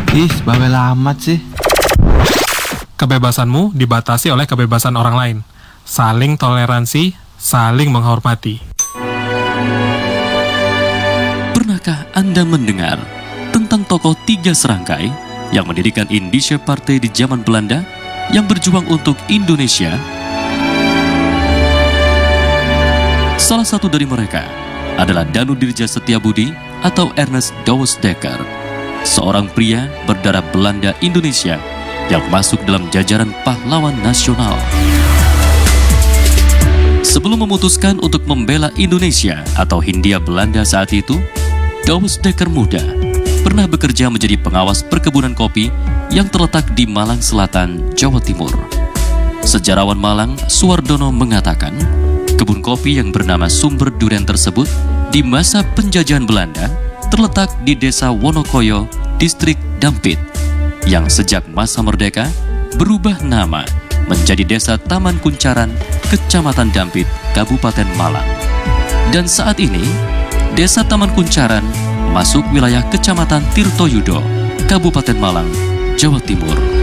Ih, bawel amat sih. Kebebasanmu dibatasi oleh kebebasan orang lain. Saling toleransi, saling menghormati. Pernahkah Anda mendengar tentang tokoh tiga serangkai yang mendirikan Indische Partij di zaman Belanda yang berjuang untuk Indonesia? Salah satu dari mereka adalah Danu Dirja Setiabudi atau Ernest Douwes Dekker, seorang pria berdarah Belanda Indonesia yang masuk dalam jajaran pahlawan nasional. Sebelum memutuskan untuk membela Indonesia atau Hindia Belanda saat itu, Douwes Dekker muda pernah bekerja menjadi pengawas perkebunan kopi yang terletak di Malang Selatan, Jawa Timur. Sejarawan Malang, Suwardono mengatakan, kebun kopi yang bernama Sumber Duren tersebut di masa penjajahan Belanda terletak di Desa Wonokoyo, Distrik Dampit, yang sejak masa merdeka berubah nama menjadi Desa Taman Kuncaran, Kecamatan Dampit, Kabupaten Malang. Dan saat ini, Desa Taman Kuncaran masuk wilayah Kecamatan Tirtoyudo, Kabupaten Malang, Jawa Timur.